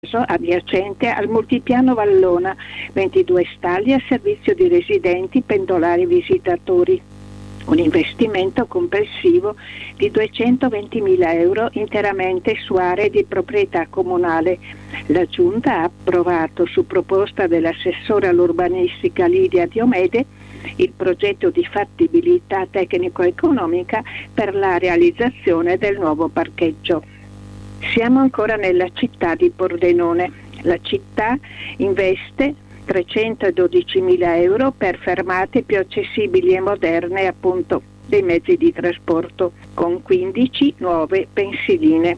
adiacente al multipiano Vallona, 22 stalli a servizio di residenti, pendolari, visitatori. Un investimento complessivo di 220.000 euro interamente su aree di proprietà comunale. La Giunta ha approvato, su proposta dell'assessore all'urbanistica Lidia Diomede, il progetto di fattibilità tecnico-economica per la realizzazione del nuovo parcheggio. Siamo ancora nella città di Pordenone. La città investe 312.000 euro per fermate più accessibili e moderne, appunto, dei mezzi di trasporto, con 15 nuove pensiline.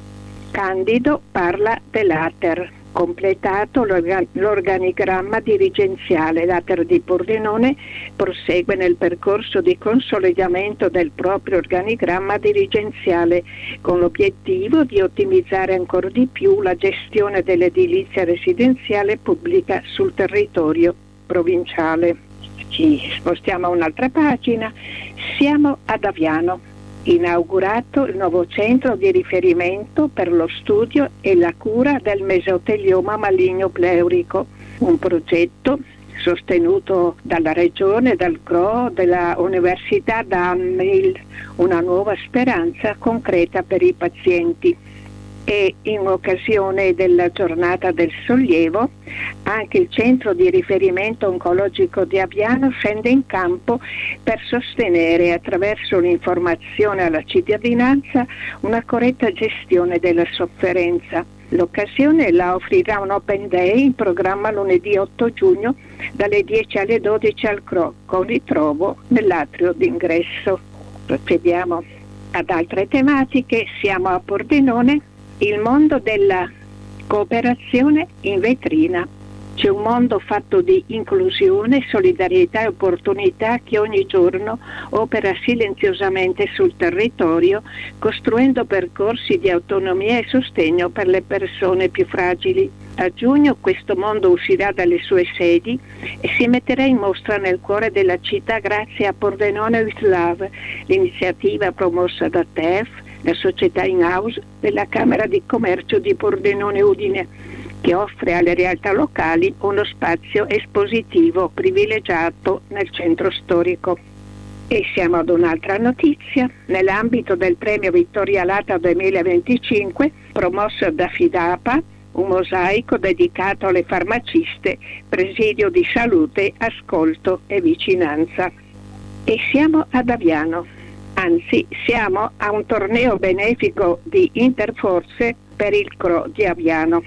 Candido parla dell'Ater. Completato l'organigramma dirigenziale, l'Ater di Pordenone prosegue nel percorso di consolidamento del proprio organigramma dirigenziale, con l'obiettivo di ottimizzare ancora di più la gestione dell'edilizia residenziale pubblica sul territorio provinciale. Ci spostiamo a un'altra pagina. Siamo ad Aviano. Inaugurato il nuovo centro di riferimento per lo studio e la cura del mesotelioma maligno pleurico, un progetto sostenuto dalla Regione, dal CRO, dalla Università d'Amil, una nuova speranza concreta per i pazienti. E in occasione della giornata del sollievo anche il centro di riferimento oncologico di Aviano scende in campo per sostenere, attraverso l'informazione alla cittadinanza, una corretta gestione della sofferenza. L'occasione la offrirà un Open Day in programma lunedì 8 giugno dalle 10 alle 12 al CRO, con ritrovo nell'atrio d'ingresso. Procediamo ad altre tematiche. Siamo a Pordenone. Il mondo della cooperazione in vetrina. C'è un mondo fatto di inclusione, solidarietà e opportunità che ogni giorno opera silenziosamente sul territorio, costruendo percorsi di autonomia e sostegno per le persone più fragili. A giugno questo mondo uscirà dalle sue sedi e si metterà in mostra nel cuore della città grazie a Pordenone with Love, l'iniziativa promossa da TEF, la società in-house della Camera di Commercio di Pordenone Udine, che offre alle realtà locali uno spazio espositivo privilegiato nel centro storico. E siamo ad un'altra notizia. Nell'ambito del premio Vittoria Lata 2025, promosso da Fidapa, un mosaico dedicato alle farmaciste, presidio di salute, ascolto e vicinanza. E siamo ad Aviano. Anzi, siamo a un torneo benefico di Interforze per il CRO di Aviano.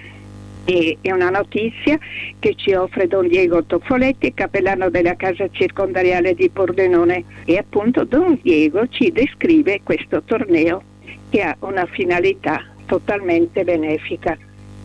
E è una notizia che ci offre Don Diego Toffoletti, cappellano della Casa Circondariale di Pordenone. E appunto Don Diego ci descrive questo torneo che ha una finalità totalmente benefica.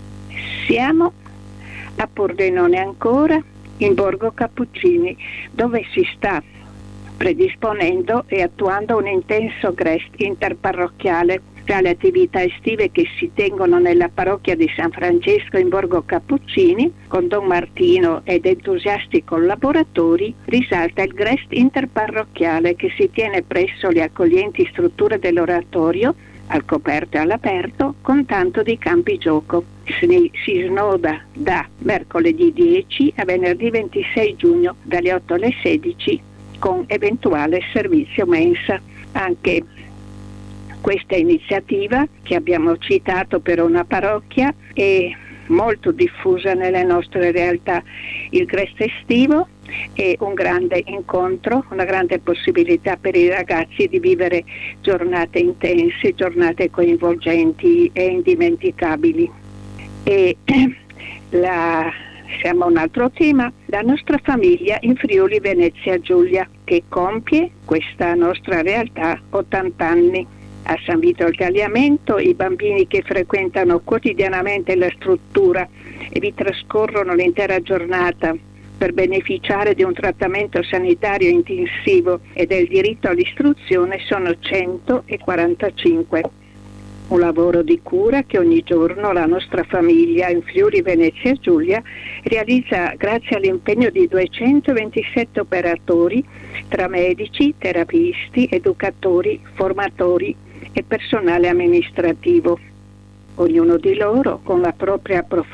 Siamo a Pordenone ancora, in Borgo Cappuccini, dove si sta predisponendo e attuando un intenso GREST interparrocchiale tra le attività estive che si tengono nella parrocchia di San Francesco in Borgo Cappuccini con Don Martino ed entusiasti collaboratori. Risalta il GREST interparrocchiale che si tiene presso le accoglienti strutture dell'oratorio al coperto e all'aperto, con tanto di campi gioco. Si snoda da mercoledì 10 a venerdì 26 giugno dalle 8 alle 16 con eventuale servizio mensa. Anche questa iniziativa che abbiamo citato per una parrocchia è molto diffusa nelle nostre realtà. Il GREST estivo è un grande incontro, una grande possibilità per i ragazzi di vivere giornate intense, giornate coinvolgenti e indimenticabili. E siamo a un altro tema, la nostra famiglia in Friuli Venezia Giulia, che compie questa nostra realtà 80 anni. A San Vito al Tagliamento i bambini che frequentano quotidianamente la struttura e vi trascorrono l'intera giornata per beneficiare di un trattamento sanitario intensivo e del diritto all'istruzione sono 145. Un lavoro di cura che ogni giorno la nostra famiglia in Friuli Venezia Giulia realizza grazie all'impegno di 227 operatori tra medici, terapisti, educatori, formatori e personale amministrativo. Ognuno di loro, con la propria